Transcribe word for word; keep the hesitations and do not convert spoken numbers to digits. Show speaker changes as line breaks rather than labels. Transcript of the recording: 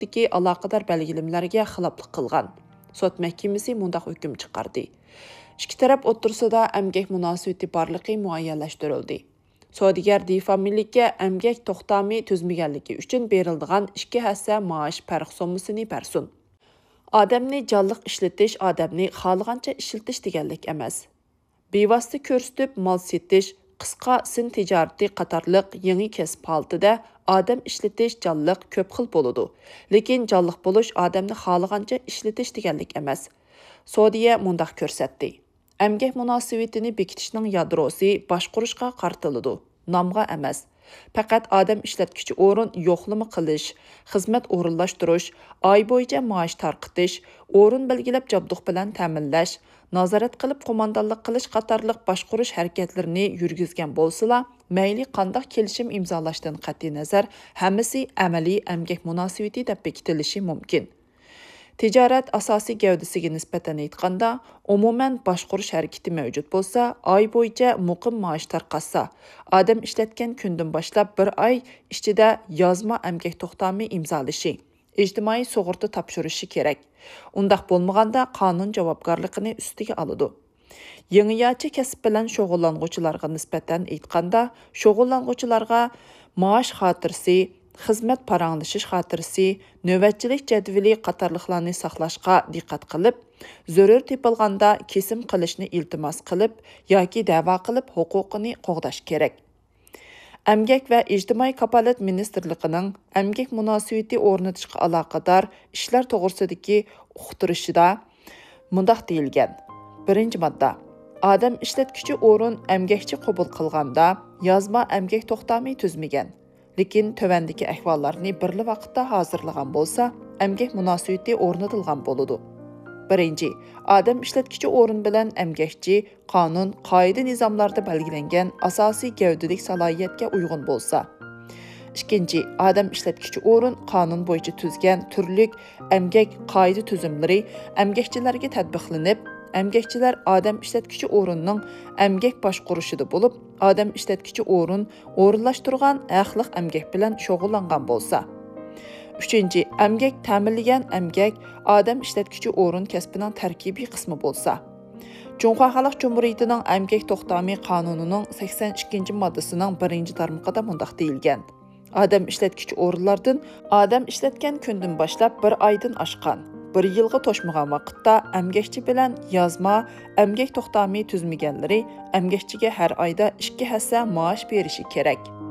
huquqdagi aloqador belgilimlarga xiloflik qilgan. Sot mahkamasi mundaq hukm chiqardi. Ikki taraf o'rtasida emgak munosabati borligi muayyanlashtirildi. Sodigar defamillikka emgak to'xtami tuzmaganligi uchun beriladigan ikki hassa maosh farq sommasini bersin. Odamni jonliq ishlatish odamni xohlagancha ishlatish deganlik emas. Bevosita ko'rsatib mol setish, qisqa sin tijarati qatorliq yangi kasb holatida odam ishlatish jonliq ko'p xil bo'ladi. Lekin jonliq bo'lish odamni xohlagancha ishlatish deganlik emas. Sodiya mundaq ko'rsatdi. Emgak munosabatini bekitishning yadrosi boshqurishga qartiladi, nomga emas. Faqat odam ishlatkichi o'rin yo'qlama qilish, xizmat o'rinlashtirish, oy bo'yicha maosh tarqitish, o'rin belgilab jabduq bilan ta'minlash, nazorat qilib qo'mondonlik qilish qatorliq boshqurish harakatlarini yurgizgan bo'lsa-la, mayli qandoq kelishim imzolashdan qat'iy nazar, hammasi amaliy emgak munosabati deb bekitilishi mumkin. Tijorat asosiy gavdasiga nisbatan aytganda, umuman boshqurish harakati mavjud bo'lsa, oy bo'yicha muqim maosh tarqatsa, odam ishlatgan kundan boshlab bir oy ichida yozma emgak to'xtami imzolashi, ijtimoiy sug'urta topshirishi kerak. Undaq bo'lmaganda qonun javobgarligini ustiga oladi. Yangiyacha kasb bilan shug'ullanuvchilarga nisbatan aytganda, shug'ullanuvchilarga maosh xotirasi, xizmat paranglashish xotirasi, navbatchilik jadvali qatorliqlarni saqlashga diqqat qilib, zarur tepilganda kesim qilishni iltimos qilib yoki da'vo qilib huquqini qo'g'dash kerak. Emgak va ijtimoiy kafolat ministrligining emgak munosabati o'rnatishga aloqador ishlar to'g'risidagi uqtirishida mundaq deyilgan. Birinchi modda. Odam ishlatkichi o'rin emgakchi qabul qilganda yozma emgak to'xtami tuzmagan. Lekin tövəndəki əhvallarını birli vaqtda hazırlagan bolsa, emgak munosabati o'rnatilgan bo'ladi. Birinci, odam ishlatkichi o'rin bilan emgakchi qonun, qoida nizomlarda belgilangan asosiy gavdalik salohiyatga uyg'un bo'lsa. Ikkinchi, odam ishlatkichi o'rin qonun bo'yicha tuzgan turlik emgak qoida tuzumlari emgakchilarga tatbiqlanib, emgakchilar odam ishlatkichi o'rinning emgak boshqurishida bo'lib, odam ishlatkichi o'rin o'rinlashtirgan haqliq emgak bilan shug'ullangan bo'lsa. Uchinchi, emgak ta'minlagan emgak odam ishlatkichi o'rin kasbining tarkibiy qismi bo'lsa. Jumhur Xalq Cumhuriyatining emgak to'xtami qonunining sakson ikkinchi moddasining birinchi tarmog'ida mundaq deyilgan. Odam ishlatkichi o'rinlardan odam ishlatgan kundan boshlab bir oydan oshgan bir yilga to'shmagan vaqtda emgakchi bilan yozma emgak to'xtami tuzmaganlari emgakchiga har oyda ikki hassa maosh berishi kerak.